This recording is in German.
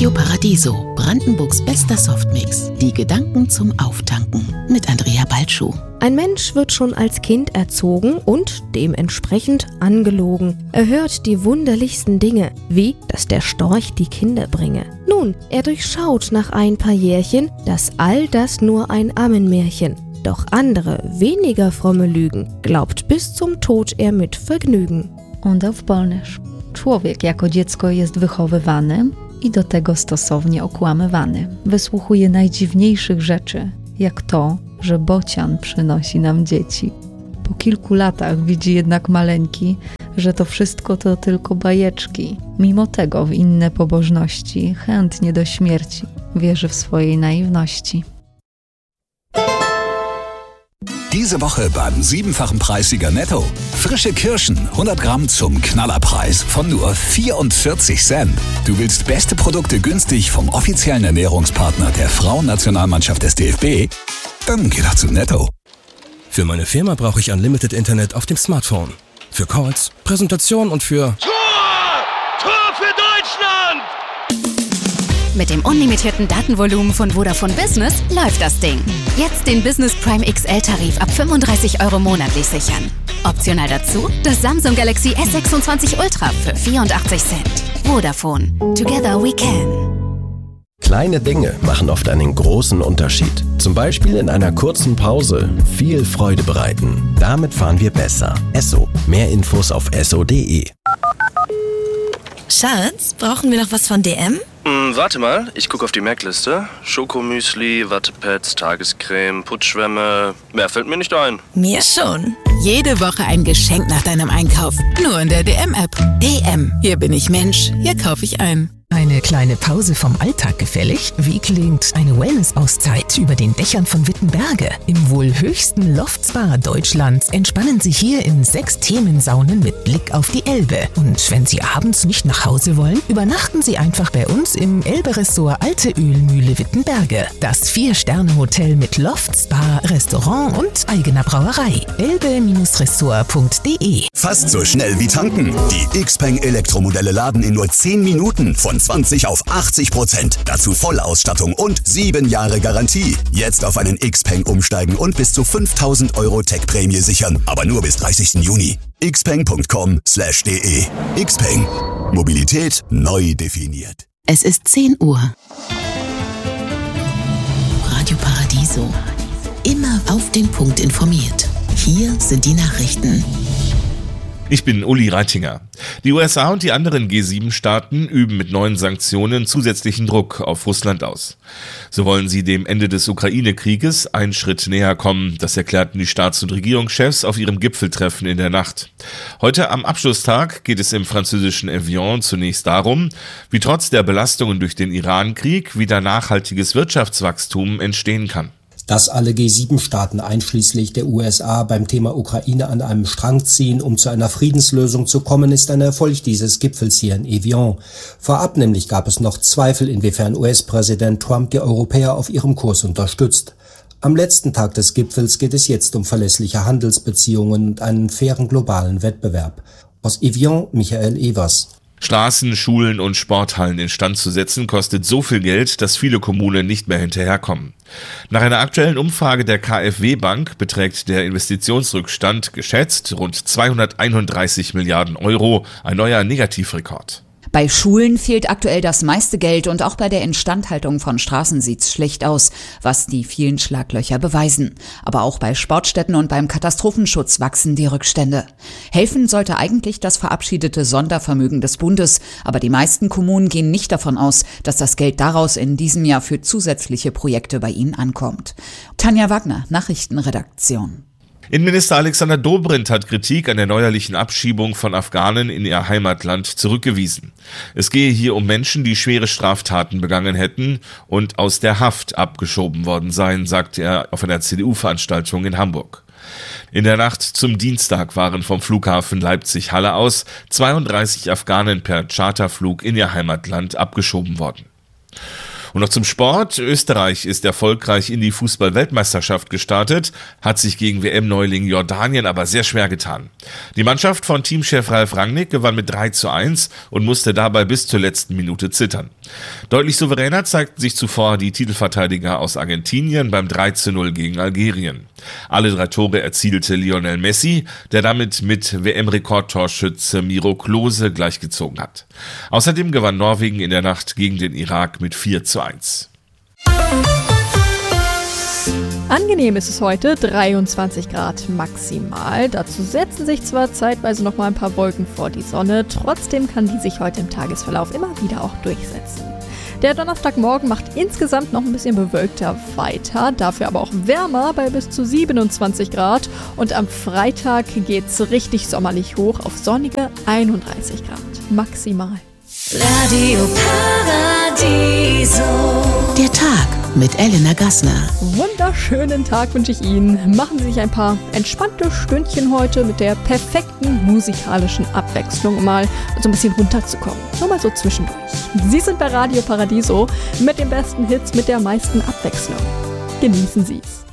Radio Paradiso, Brandenburgs bester Softmix. Die Gedanken zum Auftanken mit Andrea Balschuh. Ein Mensch wird schon als Kind erzogen und dementsprechend angelogen. Er hört die wunderlichsten Dinge, wie, dass der Storch die Kinder bringe. Nun, er durchschaut nach ein paar Jährchen, dass all das nur ein Ammenmärchen. Doch andere, weniger fromme Lügen, glaubt bis zum Tod er mit Vergnügen. Ondał Polnysz. Człowiek jako dziecko jest wychowywany i do tego stosownie okłamywany. Wysłuchuje najdziwniejszych rzeczy, jak to, że bocian przynosi nam dzieci. Po kilku latach widzi jednak maleńki, że to wszystko to tylko bajeczki. Mimo tego w inne pobożności, chętnie do śmierci, wierzy w swojej naiwności. Diese Woche beim 7-fachen Preissieger Netto. Frische Kirschen, 100 Gramm zum Knallerpreis von nur 44 Cent. Du willst beste Produkte günstig vom offiziellen Ernährungspartner der Frauennationalmannschaft des DFB? Dann geh doch zu Netto. Für meine Firma brauche ich Unlimited Internet auf dem Smartphone. Für Calls, Präsentation und für... Tor für Deutschland! Mit dem unlimitierten Datenvolumen von Vodafone Business läuft das Ding. Jetzt den Business Prime XL-Tarif ab 35 € monatlich sichern. Optional dazu das Samsung Galaxy S26 Ultra für 84 Cent. Vodafone. Together we can. Kleine Dinge machen oft einen großen Unterschied. Zum Beispiel in einer kurzen Pause viel Freude bereiten. Damit fahren wir besser. Esso. Mehr Infos auf esso.de. Schatz, brauchen wir noch was von DM? Warte mal, ich gucke auf die Merkliste. Schokomüsli, Wattepads, Tagescreme, Putzschwämme. Mehr fällt mir nicht ein. Mir schon. Jede Woche ein Geschenk nach deinem Einkauf. Nur in der DM-App. DM. Hier bin ich Mensch. Hier kaufe ich ein. Eine kleine Pause vom Alltag gefällig? Wie klingt eine Wellness-Auszeit über den Dächern von Wittenberge? Im wohl höchsten Loftspa Deutschlands entspannen Sie hier in 6 Themensaunen mit Blick auf die Elbe. Und wenn Sie abends nicht nach Hause wollen, übernachten Sie einfach bei uns im Elbe-Ressort Alte Ölmühle Wittenberge. Das 4-Sterne-Hotel mit Loftspa, Restaurant und eigener Brauerei. elbe-ressort.de. Fast so schnell wie tanken. Die Xpeng Elektromodelle laden in nur 10 Minuten von 20 auf 80%. Dazu Vollausstattung und 7 Jahre Garantie. Jetzt auf einen Xpeng umsteigen und bis zu 5.000 € Tech-Prämie sichern. Aber nur bis 30. Juni. xpeng.com/de. Xpeng. Mobilität neu definiert. Es ist 10 Uhr. Radio Paradiso. Immer auf den Punkt informiert. Hier sind die Nachrichten. Ich bin Uli Reitinger. Die USA und die anderen G7-Staaten üben mit neuen Sanktionen zusätzlichen Druck auf Russland aus. So wollen sie dem Ende des Ukraine-Krieges einen Schritt näher kommen. Das erklärten die Staats- und Regierungschefs auf ihrem Gipfeltreffen in der Nacht. Heute am Abschlusstag geht es im französischen Evian zunächst darum, wie trotz der Belastungen durch den Iran-Krieg wieder nachhaltiges Wirtschaftswachstum entstehen kann. Dass alle G7-Staaten einschließlich der USA beim Thema Ukraine an einem Strang ziehen, um zu einer Friedenslösung zu kommen, ist ein Erfolg dieses Gipfels hier in Evian. Vorab nämlich gab es noch Zweifel, inwiefern US-Präsident Trump die Europäer auf ihrem Kurs unterstützt. Am letzten Tag des Gipfels geht es jetzt um verlässliche Handelsbeziehungen und einen fairen globalen Wettbewerb. Aus Evian, Michael Evers. Straßen, Schulen und Sporthallen instand zu setzen, kostet so viel Geld, dass viele Kommunen nicht mehr hinterherkommen. Nach einer aktuellen Umfrage der KfW Bank beträgt der Investitionsrückstand geschätzt rund 231 Milliarden €, ein neuer Negativrekord. Bei Schulen fehlt aktuell das meiste Geld und auch bei der Instandhaltung von Straßen sieht's schlecht aus, was die vielen Schlaglöcher beweisen. Aber auch bei Sportstätten und beim Katastrophenschutz wachsen die Rückstände. Helfen sollte eigentlich das verabschiedete Sondervermögen des Bundes, aber die meisten Kommunen gehen nicht davon aus, dass das Geld daraus in diesem Jahr für zusätzliche Projekte bei ihnen ankommt. Tanja Wagner, Nachrichtenredaktion. Innenminister Alexander Dobrindt hat Kritik an der neuerlichen Abschiebung von Afghanen in ihr Heimatland zurückgewiesen. Es gehe hier um Menschen, die schwere Straftaten begangen hätten und aus der Haft abgeschoben worden seien, sagte er auf einer CDU-Veranstaltung in Hamburg. In der Nacht zum Dienstag waren vom Flughafen Leipzig-Halle aus 32 Afghanen per Charterflug in ihr Heimatland abgeschoben worden. Und noch zum Sport. Österreich ist erfolgreich in die Fußball-Weltmeisterschaft gestartet, hat sich gegen WM-Neuling Jordanien aber sehr schwer getan. Die Mannschaft von Teamchef Ralf Rangnick gewann mit 3:1 und musste dabei bis zur letzten Minute zittern. Deutlich souveräner zeigten sich zuvor die Titelverteidiger aus Argentinien beim 3:0 gegen Algerien. Alle 3 Tore erzielte Lionel Messi, der damit mit WM-Rekordtorschütze Miro Klose gleichgezogen hat. Außerdem gewann Norwegen in der Nacht gegen den Irak mit 4:1. Angenehm ist es heute, 23 Grad maximal. Dazu setzen sich zwar zeitweise noch mal ein paar Wolken vor die Sonne, trotzdem kann die sich heute im Tagesverlauf immer wieder auch durchsetzen. Der Donnerstagmorgen macht insgesamt noch ein bisschen bewölkter weiter, dafür aber auch wärmer bei bis zu 27 Grad. Und am Freitag geht's richtig sommerlich hoch auf sonnige 31 Grad maximal. Radio Paradiso. Der Tag mit Elena Gassner. Wunderschönen Tag wünsche ich Ihnen. Machen Sie sich ein paar entspannte Stündchen heute mit der perfekten musikalischen Abwechslung, um mal so ein bisschen runterzukommen. Nur mal so zwischendurch. Sie sind bei Radio Paradiso mit den besten Hits, mit der meisten Abwechslung. Genießen Sie es.